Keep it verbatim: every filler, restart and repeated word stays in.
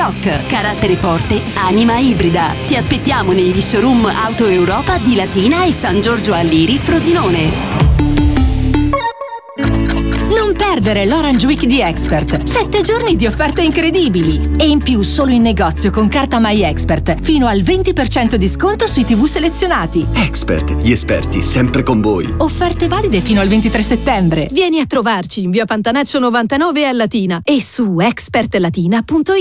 Rock. Carattere forte, anima ibrida. Ti aspettiamo negli showroom Auto Europa di Latina e San Giorgio Alliri, Frosinone. Non perdere l'Orange Week di Expert. Sette giorni di offerte incredibili. E in più solo in negozio con carta My Expert. Fino al venti per cento di sconto sui tivù selezionati. Expert, gli esperti sempre con voi. Offerte valide fino al ventitré settembre. Vieni a trovarci in via Pantanaccio novantanove a Latina e su expert latina punto it.